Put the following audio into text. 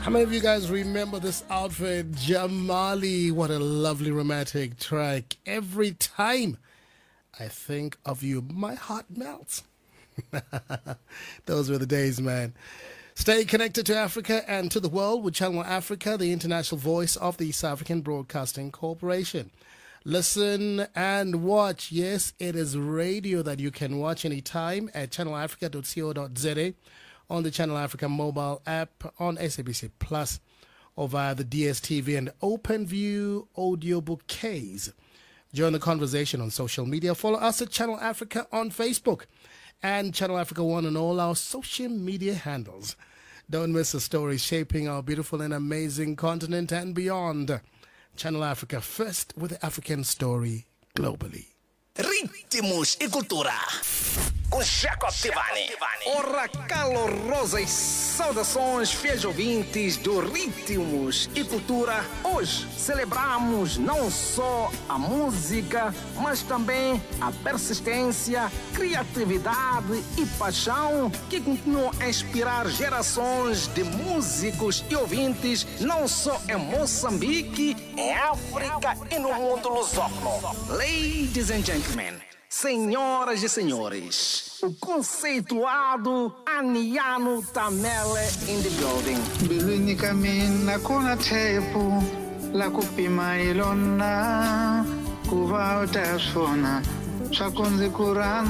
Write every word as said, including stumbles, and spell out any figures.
How many of you guys remember this outfit? Jamali, what a lovely romantic track. Every time I think of you, my heart melts. Those were the days, man. Stay connected to Africa and to the world with Channel Africa, the international voice of the South African Broadcasting Corporation. Listen and watch. Yes, it is radio that you can watch anytime at channel africa dot co dot za, on the Channel Africa mobile app, on S A B C Plus, or via the D S T V and OpenView audio bouquets. Join the conversation on social media. Follow us at Channel Africa on Facebook and Channel Africa One on all our social media handles. Don't miss the stories shaping our beautiful and amazing continent and beyond. Channel Africa, first with the African story globally. Ritmos e cultura com Jacob Tivani. Ora, calorosas saudações, fiéis ouvintes do Ritmos e Cultura. Hoje celebramos não só a música, mas também a persistência, criatividade e paixão que continuam a inspirar gerações de músicos e ouvintes, não só em Moçambique, em África e no mundo lusófono. Ladies and gentlemen, senhoras e senhores, o conceituado Aniano Tamele in the building. Bilwini kamina kuna tepu la kupima ilona kuva utasona swakunzi kurana